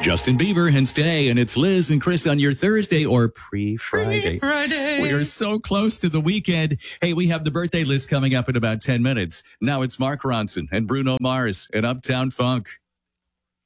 Justin Bieber and Stay, and it's Liz and Chris on your Thursday or pre-Friday. We are so close to the weekend. Hey, we have the birthday list coming up in about 10 minutes. Now it's Mark Ronson and Bruno Mars and Uptown Funk.